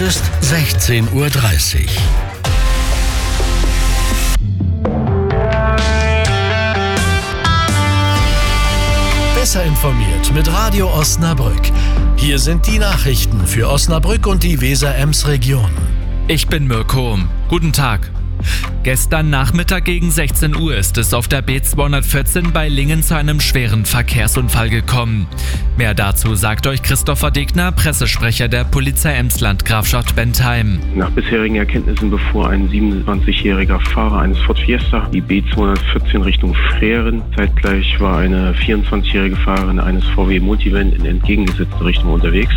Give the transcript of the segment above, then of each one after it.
ist 16:30 Uhr. Besser informiert mit Radio Osnabrück. Hier sind die Nachrichten für Osnabrück und die Weser-Ems-Region. Ich bin Mirko. Guten Tag. Gestern Nachmittag gegen 16 Uhr ist es auf der B214 bei Lingen zu einem schweren Verkehrsunfall gekommen. Mehr dazu sagt euch Christopher Degner, Pressesprecher der Polizei Emsland-Grafschaft Bentheim. Nach bisherigen Erkenntnissen befuhr ein 27-jähriger Fahrer eines Ford Fiesta die B214 Richtung Freren. Zeitgleich war eine 24-jährige Fahrerin eines VW Multivan in entgegengesetzte Richtung unterwegs.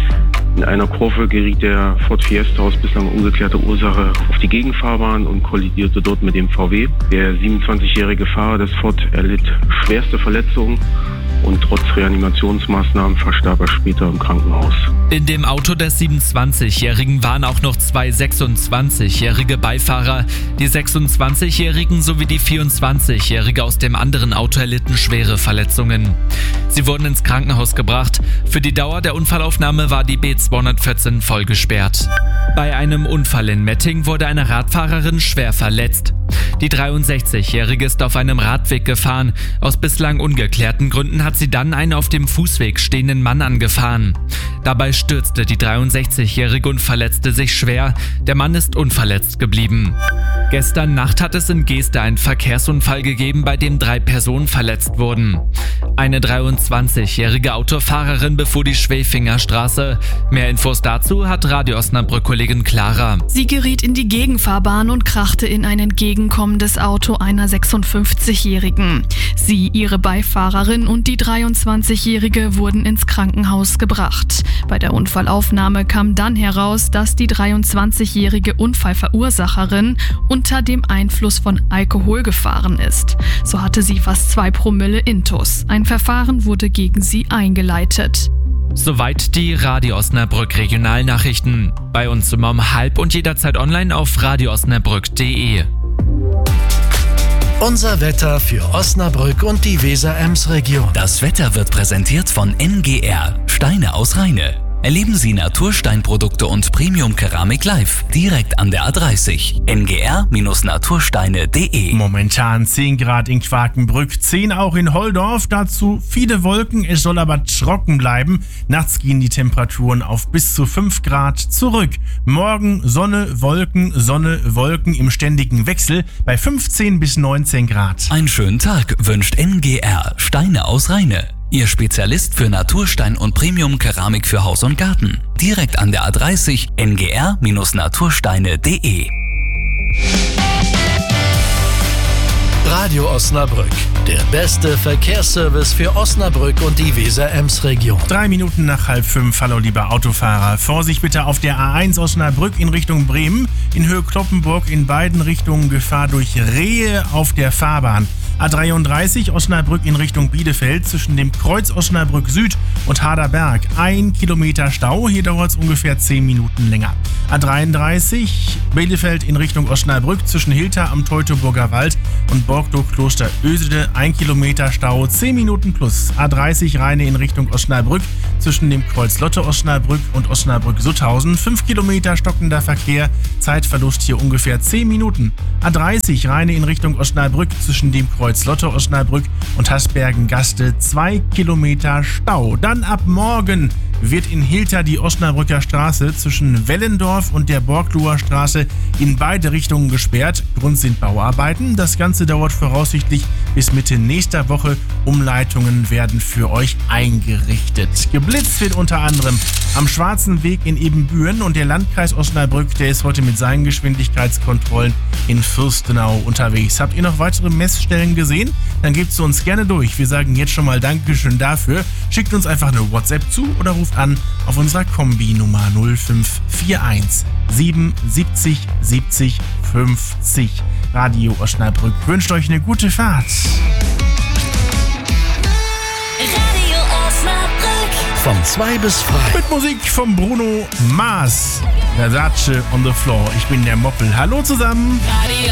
In einer Kurve geriet der Ford Fiesta aus bislang ungeklärter Ursache auf die Gegenfahrbahn und kollidierte dort mit dem VW. Der 27-jährige Fahrer des Ford erlitt schwerste Verletzungen und trotz Reanimationsmaßnahmen verstarb er später im Krankenhaus. In dem Auto des 27-Jährigen waren auch noch zwei 26-jährige Beifahrer. Die 26-Jährigen sowie die 24-Jährige aus dem anderen Auto erlitten schwere Verletzungen. Sie wurden ins Krankenhaus gebracht. Für die Dauer der Unfallaufnahme war die B214 voll gesperrt. Bei einem Unfall in Metting wurde eine Radfahrerin schwer verletzt. Die 63-Jährige ist auf einem Radweg gefahren. Aus bislang ungeklärten Gründen hat sie dann einen auf dem Fußweg stehenden Mann angefahren. Dabei stürzte die 63-Jährige und verletzte sich schwer. Der Mann ist unverletzt geblieben. Gestern Nacht hat es in Geeste einen Verkehrsunfall gegeben, bei dem 3 Personen verletzt wurden. Eine 23-jährige Autofahrerin befuhr die Schwefingerstraße. Mehr Infos dazu hat Radio Osnabrück-Kollegin Clara. Sie geriet in die Gegenfahrbahn und krachte in ein entgegenkommendes Auto einer 56-Jährigen. Sie, ihre Beifahrerin und die 23-Jährige wurden ins Krankenhaus gebracht. Bei der Unfallaufnahme kam dann heraus, dass die 23-jährige Unfallverursacherin unter dem Einfluss von Alkohol gefahren ist. So hatte sie fast 2 Promille Intus. Ein Verfahren wurde gegen sie eingeleitet. Soweit die Radio Osnabrück Regionalnachrichten. Bei uns immer um 12 und jederzeit online auf radioosnabrück.de. Unser Wetter für Osnabrück und die Weser-Ems-Region. Das Wetter wird präsentiert von NGR, Steine aus Rheine. Erleben Sie Natursteinprodukte und Premium-Keramik live, direkt an der A30. ngr-natursteine.de. Momentan 10 Grad in Quakenbrück, 10 auch in Holdorf. Dazu viele Wolken, es soll aber trocken bleiben. Nachts gehen die Temperaturen auf bis zu 5 Grad zurück. Morgen Sonne, Wolken im ständigen Wechsel bei 15 bis 19 Grad. Einen schönen Tag wünscht NGR, Steine aus Rheine. Ihr Spezialist für Naturstein und Premium-Keramik für Haus und Garten. Direkt an der A30 ngr-natursteine.de. Radio Osnabrück, der beste Verkehrsservice für Osnabrück und die Weser-Ems-Region. 3 Minuten nach 4:30. Hallo lieber Autofahrer. Vorsicht bitte auf der A1 Osnabrück in Richtung Bremen. In Höhe Kloppenburg in beiden Richtungen Gefahr durch Rehe auf der Fahrbahn. A33 Osnabrück in Richtung Bielefeld zwischen dem Kreuz Osnabrück Süd und Harderberg. 1 Kilometer Stau, hier dauert es ungefähr 10 Minuten länger. A33 Bielefeld in Richtung Osnabrück zwischen Hilter am Teutoburger Wald und Borgdow-Kloster Ösede. 1 Kilometer Stau, 10 Minuten plus. A30 Rheine in Richtung Osnabrück zwischen dem Kreuz Lotte Osnabrück und Osnabrück-Sutthausen. 5 Kilometer stockender Verkehr, Zeitverlust hier ungefähr 10 Minuten. A30 Rheine in Richtung Osnabrück zwischen dem Kreuz Lotte Osnabrück und Hasbergen-Gaste 2 Kilometer Stau. Dann ab morgen wird in Hilter die Osnabrücker Straße zwischen Wellendorf und der Borgloher Straße in beide Richtungen gesperrt. Grund sind Bauarbeiten. Das Ganze dauert voraussichtlich bis Mitte nächster Woche. Umleitungen werden für euch eingerichtet. Geblitzt wird unter anderem am Schwarzen Weg in Ebenbüren und der Landkreis Osnabrück, der ist heute mit seinen Geschwindigkeitskontrollen in Fürstenau unterwegs. Habt ihr noch weitere Messstellen gesehen? Dann gebt sie uns gerne durch. Wir sagen jetzt schon mal Dankeschön dafür. Schickt uns einfach eine WhatsApp zu oder ruft an auf unserer Kombi-Nummer 0541 77 70 50. Radio Osnabrück wünscht euch eine gute Fahrt. Radio Osnabrück. Von 2 bis 3. Mit Musik von Bruno Mars. Versace on the Floor. Ich bin der Moppel. Hallo zusammen. Radio